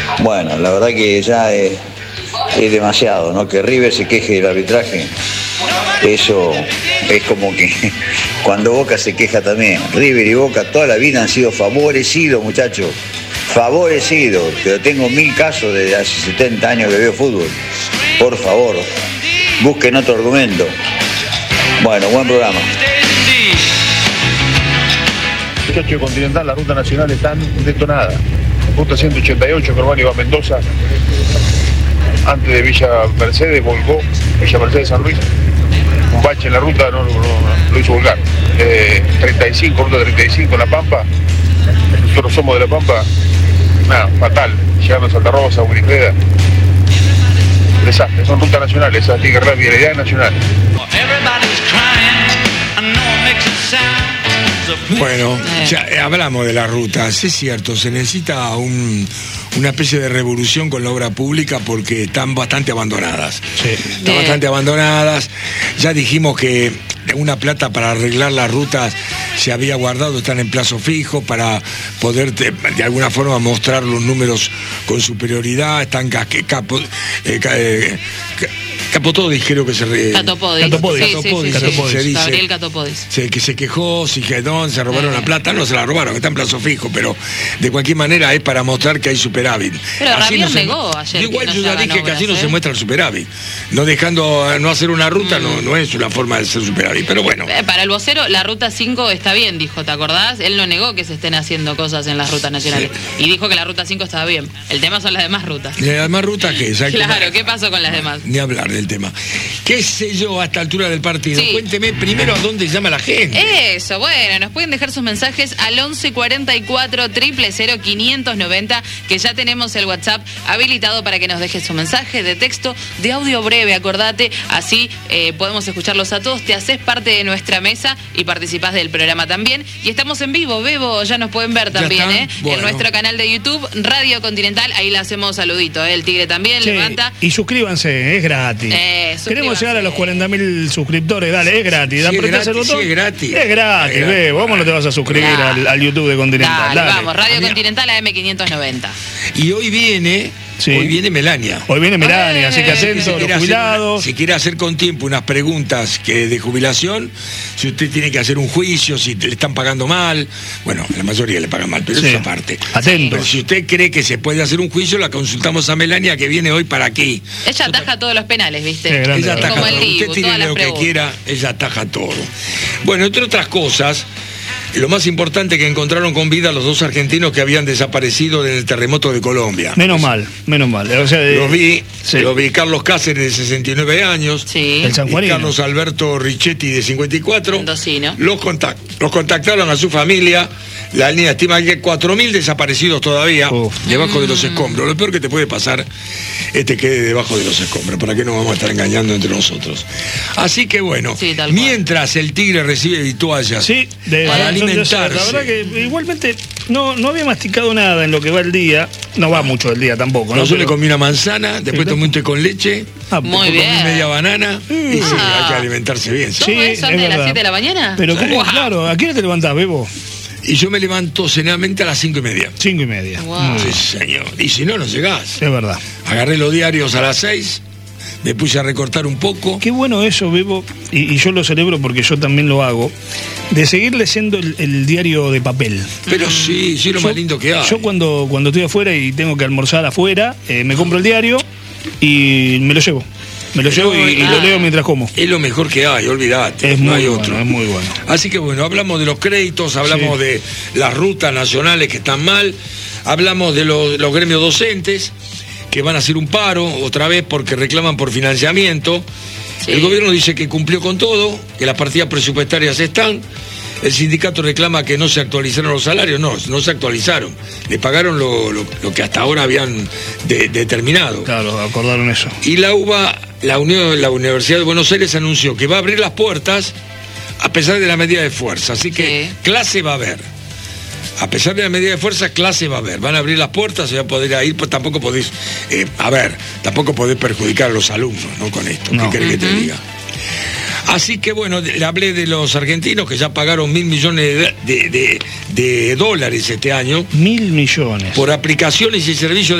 Bueno, la verdad que ya es demasiado, ¿no? Que River se queje del arbitraje. Eso es como que cuando Boca se queja también. River y Boca toda la vida han sido favorecidos, muchachos. Favorecidos. Pero tengo 1000 casos desde hace 70 años que veo fútbol. Por favor, busquen otro argumento. Bueno, buen programa. Muchachos de Continental, la ruta nacional están detonadas. Ruta 188, Corbán iba a Mendoza. Antes de Villa Mercedes, volcó. Villa Mercedes San Luis. Un bache en la ruta, no lo hizo volcar. 35, ruta 35, La Pampa. Nosotros somos de La Pampa. Nada, fatal. Llegando a Santa Rosa, Wilfreda. Desastre, son rutas nacionales, esas tiene que la vialidad nacional. Bueno, ya hablamos de las rutas, es cierto, se necesita una especie de revolución con la obra pública porque están bastante abandonadas. Sí. Están bastante abandonadas. Ya dijimos que una plata para arreglar las rutas se había guardado, están en plazo fijo para poder de alguna forma mostrar los números con superioridad. Están Capotodis, creo que se Catopodis. Se dice. Gabriel Catopodis. Que se quejó, se robaron la plata. No se la robaron, está en plazo fijo, pero de cualquier manera es para mostrar que hay superávit. Pero Rabier negó ayer. Igual yo ya dije que así no se muestra el superávit. No dejando, no hacer una ruta no es una forma de ser superávit, pero bueno. Para el vocero, la ruta 5 está bien, dijo, ¿te acordás? Él no negó que se estén haciendo cosas en las rutas nacionales. Sí. Y dijo que la ruta 5 estaba bien. El tema son las demás rutas. ¿Las demás rutas qué? Claro, ¿qué pasó con las demás? Ni hablar del tema. ¿Qué sé yo a esta altura del partido? Sí. Cuénteme primero a dónde llama la gente. Eso, bueno, nos pueden dejar sus mensajes al 11 44 000 590, que ya tenemos el WhatsApp habilitado para que nos dejes su mensaje de texto, de audio breve, acordate, así podemos escucharlos a todos, te haces parte de nuestra mesa y participás del programa también. Y estamos en vivo, Bebo, ya nos pueden ver también, bueno. En nuestro canal de YouTube, Radio Continental, ahí le hacemos saludito, el Tigre también levanta. Y suscríbanse, es gratis. Queremos llegar a los 40.000 suscriptores, dale, es gratis. Sí, es gratis, sí, es gratis. Es gratis, Bebo, ¿cómo no te vas a suscribir al YouTube de Continental? Dale. Vamos, Radio Continental AM590. Y hoy viene... Sí. Hoy viene Melania. Así que atentos, los jubilados. Si quiere hacer con tiempo unas preguntas de jubilación, si usted tiene que hacer un juicio, si le están pagando mal, bueno, la mayoría le pagan mal, pero eso es aparte. Atentos. Pero si usted cree que se puede hacer un juicio, la consultamos a Melania, que viene hoy para aquí. Ella ataja todos los penales, ¿viste? Ella ataja como todo. el Dibu, usted tiene lo que quiera, ella ataja todo. Bueno, entre otras cosas, lo más importante que encontraron con vida los 2 argentinos que habían desaparecido en el terremoto de Colombia. Menos mal. O sea, los vi, Carlos Cáceres, de 69 años, el y Carlos Alberto Richetti, de 54. Mendocino. Los contactaron a su familia. La línea estima que hay 4.000 desaparecidos todavía debajo de los escombros. Lo peor que te puede pasar es que quede debajo de los escombros. ¿Para qué nos vamos a estar engañando entre nosotros? Así que bueno, mientras el Tigre recibe vituallas para alimentarse. La verdad que igualmente no había masticado nada en lo que va el día. No va mucho el día tampoco. Yo le comí una manzana, después tomé un té con leche, muy bien. Comí media banana y hay que alimentarse bien. ¿Todo eso antes de las 7 de la mañana? Pero claro, ¿a qué hora te levantás, Bebo? Y yo me levanto generalmente a las 5:30. 5:30. Wow. Sí, señor. Y si no llegás. Es verdad. Agarré los diarios a las 6, me puse a recortar un poco. Qué bueno eso, Bebo, y yo lo celebro porque yo también lo hago, de seguir leyendo el diario de papel. Pero sí, lo más lindo que hay. Yo cuando estoy afuera y tengo que almorzar afuera, me compro el diario y me lo llevo. Me lo llevo y lo leo mientras como. Es lo mejor que hay, olvídate. No hay otro. Es muy bueno. Así que bueno, hablamos de los créditos, hablamos de las rutas nacionales que están mal, hablamos de los gremios docentes que van a hacer un paro otra vez porque reclaman por financiamiento. El gobierno dice que cumplió con todo, que las partidas presupuestarias están. El sindicato reclama que no se actualizaron los salarios. No se actualizaron. Le pagaron lo que hasta ahora habían determinado. Claro, acordaron eso. Y la UBA, la Universidad de Buenos Aires, anunció que va a abrir las puertas a pesar de la medida de fuerza. Así que clase va a haber. A pesar de la medida de fuerza, clase va a haber. Van a abrir las puertas, se va a poder ir, pues tampoco podés, tampoco podés perjudicar a los alumnos, ¿no? Con esto. ¿Qué querés que te diga? Así que bueno, le hablé de los argentinos que ya pagaron 1.000 millones de dólares este año. 1.000 millones. Por aplicaciones y servicios